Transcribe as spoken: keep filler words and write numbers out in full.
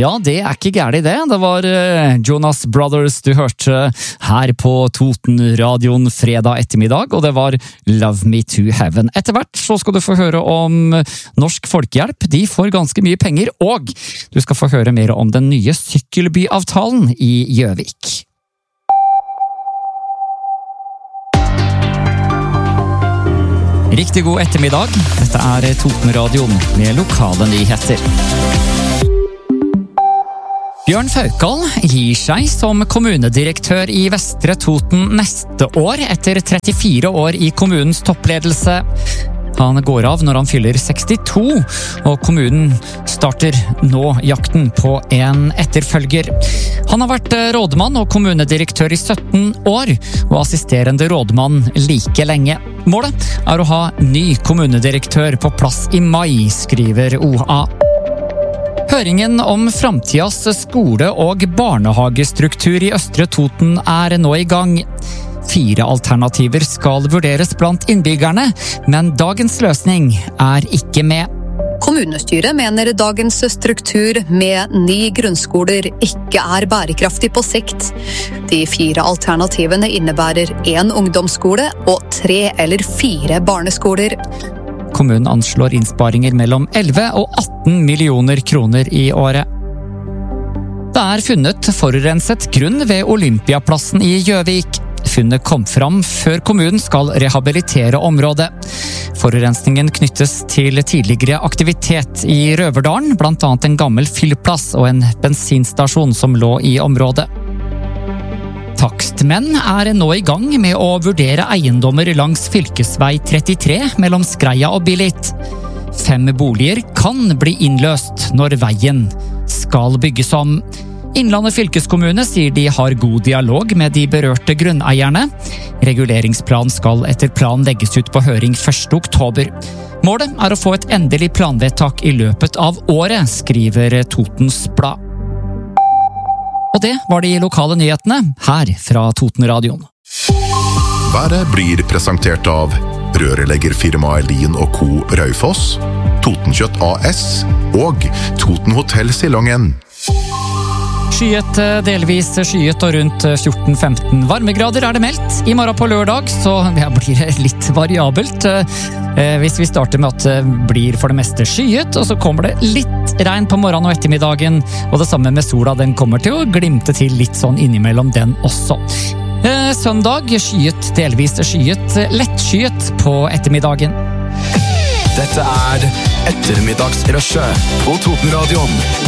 Ja, det er ikke gærlig det. Det var Jonas Brothers du hørte her på Toten-radioen fredag ettermiddag, og det var Love Me to Heaven. Etter hvert så skal du få høre om Norsk Folkehjelp. De får ganske mye penger, og du skal få høre mer om den nye sykkelbyavtalen i Gjøvik. Riktig god ettermiddag. Dette er Toten-radioen med lokale nyheter. Bjørn Faukal gir seg som kommunedirektør i Vestre Toten neste år etter trettifire år i kommunens toppledelse. Han går av når han fyller sekstito, og kommunen starter nå jakten på en etterfølger. Han har vært rådmann og kommunedirektør i sytten år, og assisterende rådmann like lenge. Målet er å ha ny kommunedirektør på plass i mai, skriver O A. Høringen om framtidas skole- og barnehagestruktur i Østre Toten er nå i gang. Fire alternativer skal vurderes blant innbyggerne, men dagens løsning er ikke med. Kommunestyret mener dagens struktur med ni grunnskoler ikke er bærekraftig på sikt. De fire alternativene innebærer en ungdomsskole og tre eller fire barneskoler. Kommunen anslår innsparinger mellom elleve og atten millioner kroner i året. Det er funnet forurenset grunn ved Olympiaplassen i Gjøvik. Funnet kom fram før kommunen skal rehabilitere området. Forurensningen knyttes til tidligere aktivitet i Røverdalen, blant annet en gammel fyllplass og en bensinstasjon som lå i området. Takstmenn er nå i gang med å vurdere eiendommer langs fylkesvei trettitre mellom Skreia og Billit. Fem boliger kan bli innløst når veien skal bygges om. Innlandet fylkeskommune sier de har god dialog med de berørte grunneierne. Reguleringsplanen skal etter plan legges ut på høring første oktober. Målet er å få et endelig planvedtak i løpet av året, skriver Totens Blad. Og det var de lokale nyhetene her fra Toten-radioen. Været blir presentert av rørleggerfirmaet Lien og Co. Raufoss, Totenkjøtt A S og Toten Hotell Silongen. Skyet, delvis skyet og rundt fjorten femten varmegrader er det meldt. I morgen på lørdag så ja, blir det litt variabelt. Eh, hvis vi starter med at det blir for det meste skyet, og så kommer det litt regn på morgenen og ettermiddagen, og det samme med sola, den kommer til å glimte til litt sånn innimellom den også. Eh, søndag skyet, delvis skyet, lettskyet på ettermiddagen. Dette er ettermiddagsrushet på Toten-radioen.